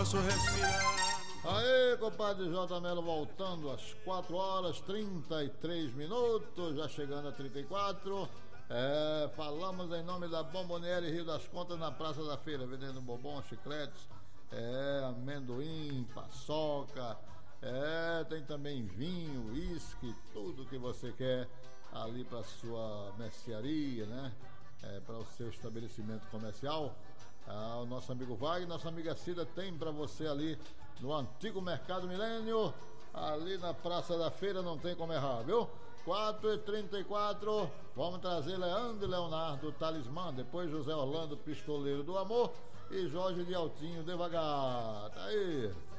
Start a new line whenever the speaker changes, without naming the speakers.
posso respirar.
Aê, compadre J. Melo, voltando às 4h33, já chegando a 34. Falamos em nome da Bomboniere Rio das Contas, na Praça da Feira, vendendo bombons, chicletes, amendoim, paçoca, tem também vinho, uísque, tudo que você quer ali para sua mercearia, né? Para o seu estabelecimento comercial. O nosso amigo Wagner, nossa amiga Cida tem para você ali no antigo Mercado Milênio, ali na Praça da Feira, não tem como errar, viu? 4h34, vamos trazer Leandro e Leonardo, Talismã, depois José Orlando, Pistoleiro do Amor, e Jorge de Altinho, Devagar. Tá aí.